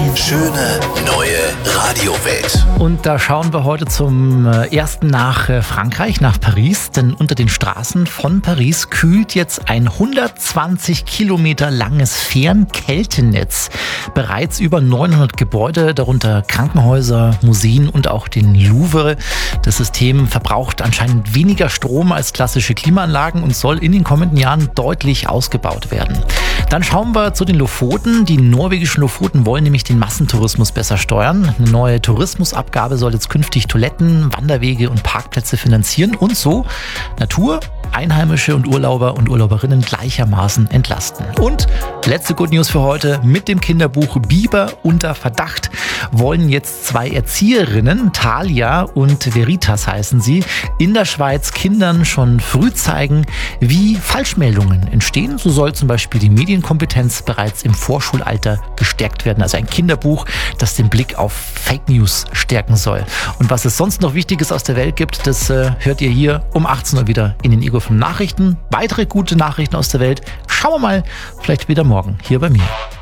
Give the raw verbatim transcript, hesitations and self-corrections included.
Schöne neue Radiowelt. Und da schauen wir heute zum ersten nach Frankreich, nach Paris. Denn unter den Straßen von Paris kühlt jetzt ein hundertzwanzig Kilometer langes Fernkältenetz bereits über neunhundert Gebäude, darunter Krankenhäuser, Museen und auch den Louvre. Das System verbraucht anscheinend weniger Strom als klassische Klimaanlagen und soll in den kommenden Jahren deutlich ausgebaut werden. Dann schauen wir zu den Lofoten. Die norwegischen Lofoten wollen nämlich den Massentourismus besser steuern. Eine neue Tourismusabgabe soll jetzt künftig Toiletten, Wanderwege und Parkplätze finanzieren und so Natur, Einheimische und Urlauber und Urlauberinnen gleichermaßen entlasten. Und letzte Good News für heute: Mit dem Kinderbuch Biber unter Verdacht wollen jetzt zwei Erzieherinnen, Talia und Veritas heißen sie, in der Schweiz Kindern schon früh zeigen, wie Falschmeldungen entstehen. So soll zum Beispiel die Medienkompetenz bereits im Vorschulalter gestärkt werden. Also ein Kinderbuch, das den Blick auf Fake News stärken soll. Und was es sonst noch Wichtiges aus der Welt gibt, das äh, hört ihr hier um achtzehn Uhr wieder in den Ego fünf Nachrichten. Weitere gute Nachrichten aus der Welt schauen wir mal vielleicht wieder morgen hier bei mir.